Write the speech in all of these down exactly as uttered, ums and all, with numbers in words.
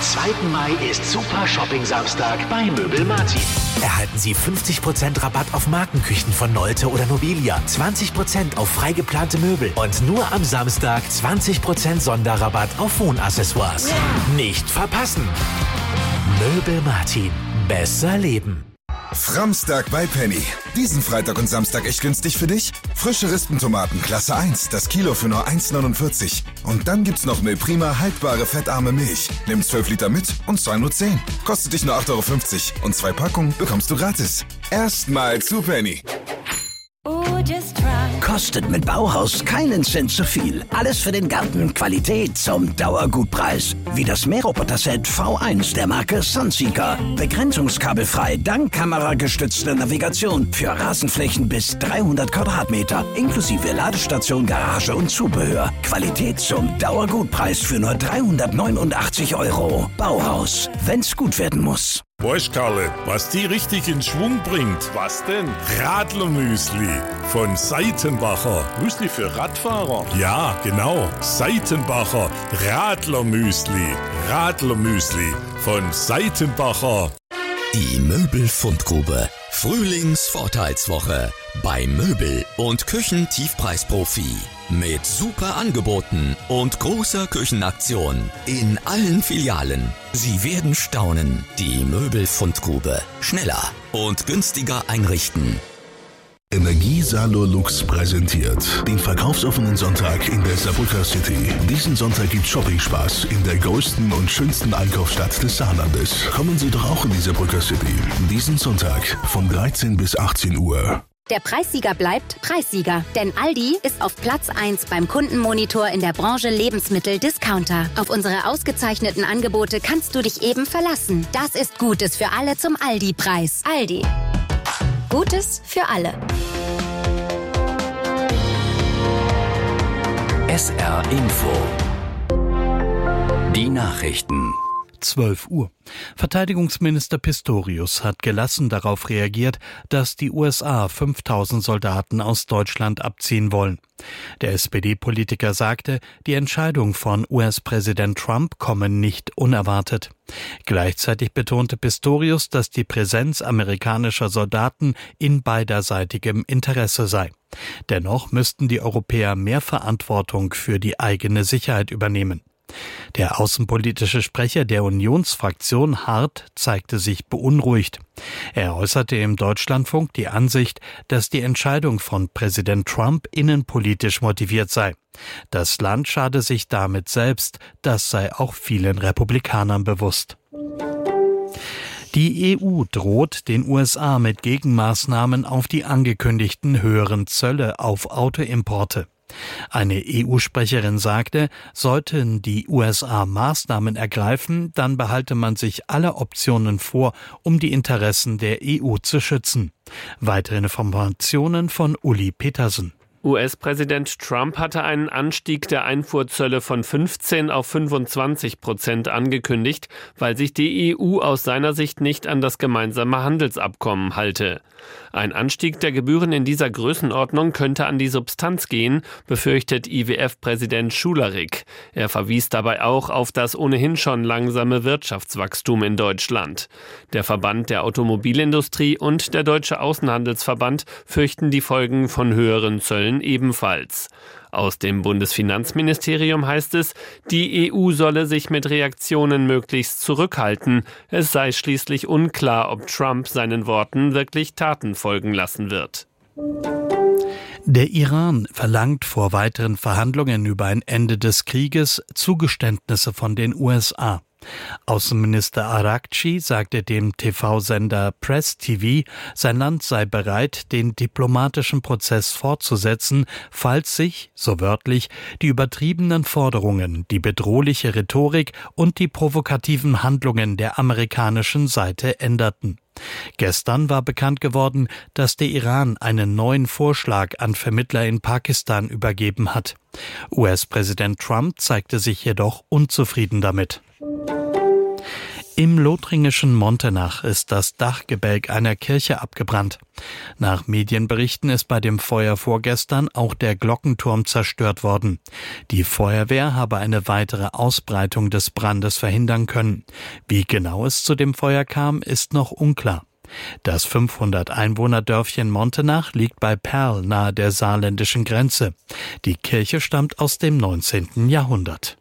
zweiten Mai ist Super Shopping Samstag bei Möbel Martin. Erhalten Sie fünfzig Prozent Rabatt auf Markenküchen von Nolte oder Nobilia, zwanzig Prozent auf frei geplante Möbel und nur am Samstag zwanzig Prozent Sonderrabatt auf Wohnaccessoires. Ja. Nicht verpassen! Möbel Martin. Besser leben. Framstag bei Penny. Diesen Freitag und Samstag echt günstig für dich? Frische Rispentomaten Klasse eins, das Kilo für nur eins neunundvierzig. Und dann gibt's noch Milprima haltbare fettarme Milch. Nimm zwölf Liter mit und zahl nur zehn. Kostet dich nur acht Euro fünfzig und zwei Packungen bekommst du gratis. Erstmal zu Penny. Kostet mit Bauhaus keinen Cent zu viel. Alles für den Garten. Qualität zum Dauergutpreis. Wie das Mähroboter-Set V eins der Marke Sunseeker. Begrenzungskabelfrei, dank kameragestützter Navigation. Für Rasenflächen bis dreihundert Quadratmeter. Inklusive Ladestation, Garage und Zubehör. Qualität zum Dauergutpreis für nur dreihundertneunundachtzig Euro. Bauhaus. Wenn's gut werden muss. Weißt Karle, was die richtig in Schwung bringt? Was denn? Radlermüsli von Seitenbacher. Müsli für Radfahrer? Ja, genau. Seitenbacher Radlermüsli. Radlermüsli von Seitenbacher. Die Möbelfundgrube. Frühlingsvorteilswoche bei Möbel- und Küchentiefpreisprofi. Mit super Angeboten und großer Küchenaktion in allen Filialen. Sie werden staunen. Die Möbelfundgrube. Schneller und günstiger einrichten. Energie Salo Lux präsentiert den verkaufsoffenen Sonntag in der Saarbrücker City. Diesen Sonntag gibt Shopping-Spaß in der größten und schönsten Einkaufsstadt des Saarlandes. Kommen Sie doch auch in die Saarbrücker City. Diesen Sonntag von dreizehn bis achtzehn Uhr. Der Preissieger bleibt Preissieger, denn Aldi ist auf Platz eins beim Kundenmonitor in der Branche Lebensmittel-Discounter. Auf unsere ausgezeichneten Angebote kannst du dich eben verlassen. Das ist Gutes für alle zum Aldi-Preis. Aldi. Gutes für alle. S R Info. Die Nachrichten. zwölf Uhr. Verteidigungsminister Pistorius hat gelassen darauf reagiert, dass die U S A fünftausend Soldaten aus Deutschland abziehen wollen. Der S P D-Politiker sagte, die Entscheidung von U S-Präsident Trump komme nicht unerwartet. Gleichzeitig betonte Pistorius, dass die Präsenz amerikanischer Soldaten in beiderseitigem Interesse sei. Dennoch müssten die Europäer mehr Verantwortung für die eigene Sicherheit übernehmen. Der außenpolitische Sprecher der Unionsfraktion Hart zeigte sich beunruhigt. Er äußerte im Deutschlandfunk die Ansicht, dass die Entscheidung von Präsident Trump innenpolitisch motiviert sei. Das Land schade sich damit selbst, das sei auch vielen Republikanern bewusst. Die E U droht den U S A mit Gegenmaßnahmen auf die angekündigten höheren Zölle auf Autoimporte. Eine E U-Sprecherin sagte, sollten die U S A Maßnahmen ergreifen, dann behalte man sich alle Optionen vor, um die Interessen der E U zu schützen. Weitere Informationen von Uli Petersen. U S-Präsident Trump hatte einen Anstieg der Einfuhrzölle von fünfzehn auf fünfundzwanzig Prozent angekündigt, weil sich die E U aus seiner Sicht nicht an das gemeinsame Handelsabkommen halte. Ein Anstieg der Gebühren in dieser Größenordnung könnte an die Substanz gehen, befürchtet I W F-Präsident Schularik. Er verwies dabei auch auf das ohnehin schon langsame Wirtschaftswachstum in Deutschland. Der Verband der Automobilindustrie und der Deutsche Außenhandelsverband fürchten die Folgen von höheren Zöllen ebenfalls. Aus dem Bundesfinanzministerium heißt es, die E U solle sich mit Reaktionen möglichst zurückhalten. Es sei schließlich unklar, ob Trump seinen Worten wirklich Taten folgen lassen wird. Der Iran verlangt vor weiteren Verhandlungen über ein Ende des Krieges Zugeständnisse von den U S A. Außenminister Araghchi sagte dem T V-Sender Press T V, sein Land sei bereit, den diplomatischen Prozess fortzusetzen, falls sich, so wörtlich, die übertriebenen Forderungen, die bedrohliche Rhetorik und die provokativen Handlungen der amerikanischen Seite änderten. Gestern war bekannt geworden, dass der Iran einen neuen Vorschlag an Vermittler in Pakistan übergeben hat. U S-Präsident Trump zeigte sich jedoch unzufrieden damit. Im lothringischen Montenach ist das Dachgebälk einer Kirche abgebrannt. Nach Medienberichten ist bei dem Feuer vorgestern auch der Glockenturm zerstört worden. Die Feuerwehr habe eine weitere Ausbreitung des Brandes verhindern können. Wie genau es zu dem Feuer kam, ist noch unklar. Das fünfhundert Einwohner-Dörfchen Montenach liegt bei Perl nahe der saarländischen Grenze. Die Kirche stammt aus dem neunzehnten Jahrhundert.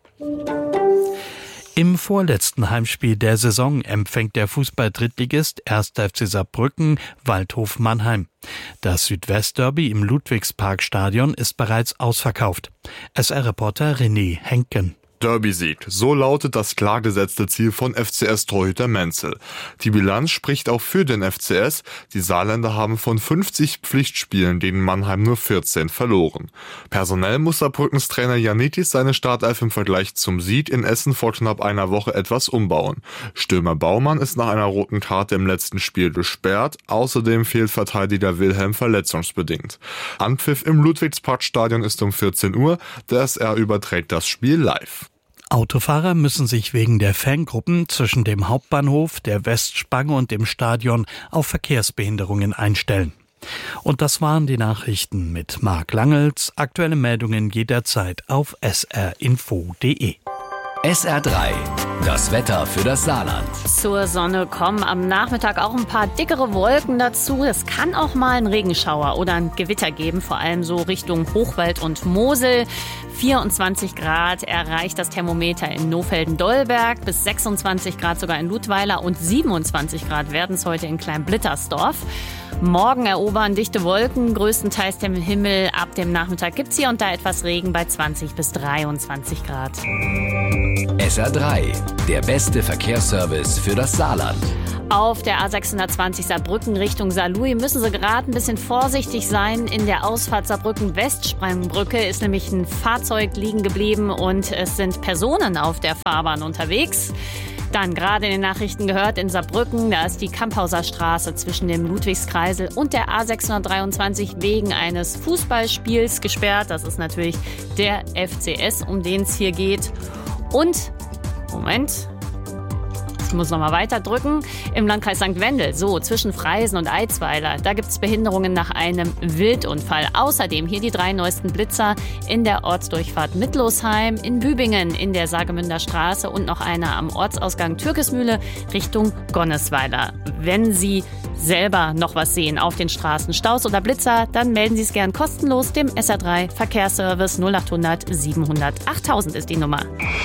Im vorletzten Heimspiel der Saison empfängt der Fußball-Drittligist erster F C Saarbrücken Waldhof Mannheim. Das Südwestderby im Ludwigsparkstadion ist bereits ausverkauft. S R-Reporter René Henken. Derby-Sieg, so lautet das klar gesetzte Ziel von F C S-Torhüter Menzel. Die Bilanz spricht auch für den F C S. Die Saarländer haben von fünfzig Pflichtspielen gegen Mannheim nur vierzehn verloren. Personell muss Saarbrückens Trainer Janitis seine Startelf im Vergleich zum Sieg in Essen vor knapp einer Woche etwas umbauen. Stürmer Baumann ist nach einer roten Karte im letzten Spiel gesperrt. Außerdem fehlt Verteidiger Wilhelm verletzungsbedingt. Anpfiff im Ludwigsparkstadion ist um vierzehn Uhr. Der S R überträgt das Spiel live. Autofahrer müssen sich wegen der Fangruppen zwischen dem Hauptbahnhof, der Westspange und dem Stadion auf Verkehrsbehinderungen einstellen. Und das waren die Nachrichten mit Marc Langels. Aktuelle Meldungen jederzeit auf s r info punkt d e. S R drei, das Wetter für das Saarland. Zur Sonne kommen am Nachmittag auch ein paar dickere Wolken dazu. Es kann auch mal einen Regenschauer oder ein Gewitter geben, vor allem so Richtung Hochwald und Mosel. vierundzwanzig Grad erreicht das Thermometer in Nohfelden-Dollberg, bis sechsundzwanzig Grad sogar in Ludweiler und siebenundzwanzig Grad werden es heute in Kleinblittersdorf. Morgen erobern dichte Wolken größtenteils den Himmel. Ab dem Nachmittag gibt's hier und da etwas Regen bei zwanzig bis dreiundzwanzig Grad. S R drei, der beste Verkehrsservice für das Saarland. Auf der A sechshundertzwanzig Saarbrücken Richtung Saarlouis müssen Sie gerade ein bisschen vorsichtig sein. In der Ausfahrt Saarbrücken-Westspringbrücke ist nämlich ein Fahrzeug liegen geblieben und es sind Personen auf der Fahrbahn unterwegs. Dann gerade in den Nachrichten gehört, in Saarbrücken, da ist die Kamphauser Straße zwischen dem Ludwigskreisel und der A sechshundertreiundzwanzig wegen eines Fußballspiels gesperrt. Das ist natürlich der F C S, um den es hier geht. Und, Moment, ich muss noch mal weiter drücken, im Landkreis Sankt Wendel, so zwischen Freisen und Eitzweiler, da gibt es Behinderungen nach einem Wildunfall. Außerdem hier die drei neuesten Blitzer in der Ortsdurchfahrt Mittlosheim, in Bübingen in der Saargemünder Straße und noch einer am Ortsausgang Türkesmühle Richtung Gonnesweiler. Wenn Sie selber noch was sehen auf den Straßen, Staus oder Blitzer, dann melden Sie es gern kostenlos dem S R drei Verkehrsservice null achthundert siebenhundert achttausend ist die Nummer.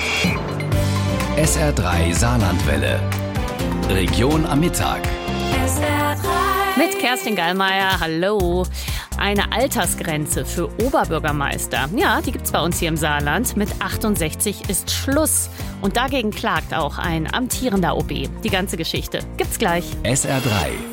S R drei Saarlandwelle. Region am Mittag. S R drei. Mit Kerstin Gallmeier, hallo. Eine Altersgrenze für Oberbürgermeister. Ja, die gibt's bei uns hier im Saarland. Mit achtundsechzig ist Schluss. Und dagegen klagt auch ein amtierender O B. Die ganze Geschichte gibt's gleich. S R drei.